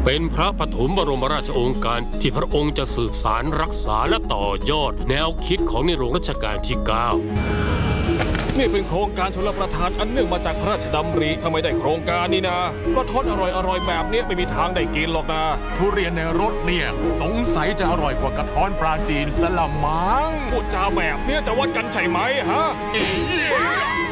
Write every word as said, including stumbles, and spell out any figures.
เป็นพระปฐมบรมราชโองการที่พระองค์จะสืบสารรักษาและต่อยอดแนวคิดของในหลวงรัชกาลที่เก้านี่เป็นโครงการชลประทานอันเนื่องมาจากพระราชดำริถ้าไม่ได้โครงการนี้นะก็ทอดอร่อยอร่อยแบบนี้ไม่มีทางได้กินหรอกนะทุเรียนในรถเนี่ยสงสัยจะอร่อยกว่ากระท้อนปลาจีนสละมังพูดจาแบบนี้จะวัดกันใช่ไหมฮะ